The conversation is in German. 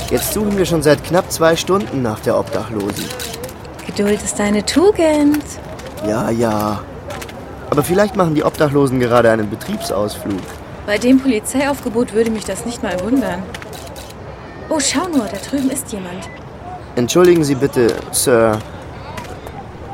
Jetzt suchen wir schon seit knapp 2 Stunden nach der Obdachlosen. Geduld ist eine Tugend. Ja. Aber vielleicht machen die Obdachlosen gerade einen Betriebsausflug. Bei dem Polizeiaufgebot würde mich das nicht mal wundern. Oh, schau nur, da drüben ist jemand. Entschuldigen Sie bitte, Sir.